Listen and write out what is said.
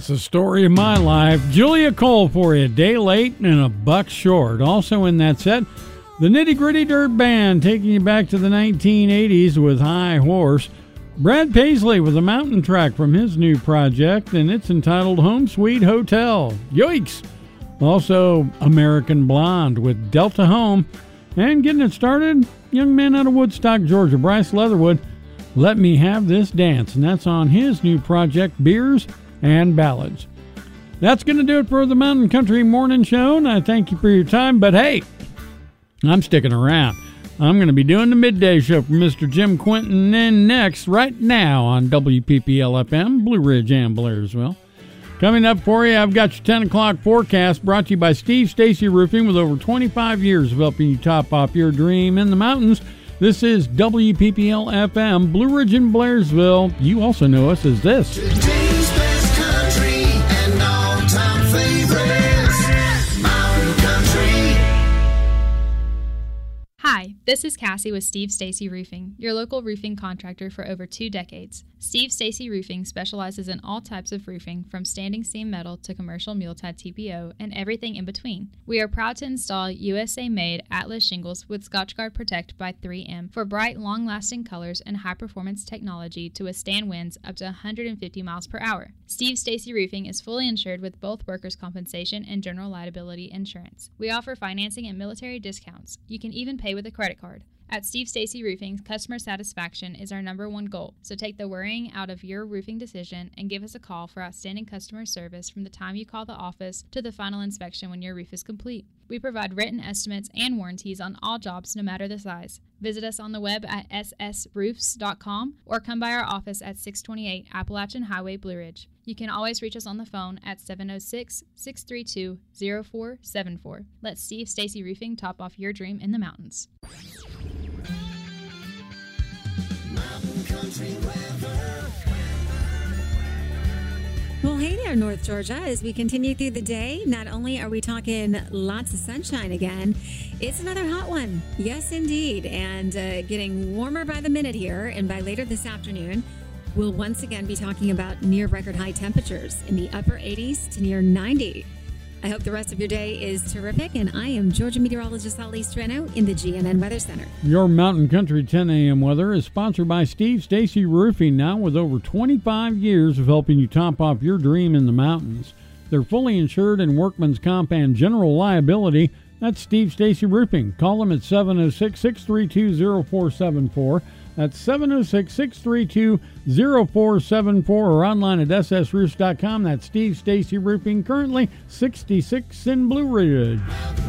That's the story of my life. Julia Cole for you, a day late and a buck short. Also in that set, the Nitty Gritty Dirt Band taking you back to the 1980s with High Horse. Brad Paisley with a mountain track from his new project, and it's entitled Home Sweet Hotel. Yoicks! Also, American Blonde with Delta Home. And getting it started, young man out of Woodstock, Georgia, Bryce Leatherwood, Let Me Have This Dance. And that's on his new project, Beers and Ballads. That's going to do it for the Mountain Country Morning Show, and I thank you for your time. But hey, I'm sticking around. I'm going to be doing the midday show for Mr. Jim Quinton, and next, right now on WPPL-FM, Blue Ridge and Blairsville. Coming up for you, I've got your 10 o'clock forecast brought to you by Steve Stacy Roofing with over 25 years of helping you top off your dream in the mountains. This is WPPL-FM, Blue Ridge and Blairsville. You also know us as this. Today's best country and all-time favorites, Mountain Country. Hi, this is Cassie with Steve Stacy Roofing, your local roofing contractor for over 2 decades. Steve Stacy Roofing specializes in all types of roofing, from standing seam metal to commercial mule-tied TPO and everything in between. We are proud to install USA-made Atlas shingles with Scotchgard Protect by 3M for bright, long-lasting colors and high-performance technology to withstand winds up to 150 miles per hour. Steve Stacy Roofing is fully insured with both workers' compensation and general liability insurance. We offer financing and military discounts. You can even pay with a credit card. At Steve Stacy Roofing, customer satisfaction is our #1 goal, so take the worrying out of your roofing decision and give us a call for outstanding customer service from the time you call the office to the final inspection when your roof is complete. We provide written estimates and warranties on all jobs, no matter the size. Visit us on the web at ssroofs.com or come by our office at 628 Appalachian Highway, Blue Ridge. You can always reach us on the phone at 706-632-0474. Let Steve Stacy Roofing top off your dream in the mountains. Mountain Country weather. Well, hey there, North Georgia. As we continue through the day, not only are we talking lots of sunshine again, it's another hot one. Yes, indeed. And getting warmer by the minute here. And by later this afternoon, we'll once again be talking about near record high temperatures in the upper 80s to near 90. I hope the rest of your day is terrific, and I am Georgia meteorologist Holly Strano in the GNN Weather Center. Your Mountain Country 10 a.m. weather is sponsored by Steve Stacy Roofing, now with over 25 years of helping you top off your dream in the mountains. They're fully insured in workman's comp and general liability. That's Steve Stacy Roofing. Call them at 706-632-0474. That's 706-632-0474 or online at ssroofs.com. That's Steve Stacy Roofing, currently 66 in Blue Ridge.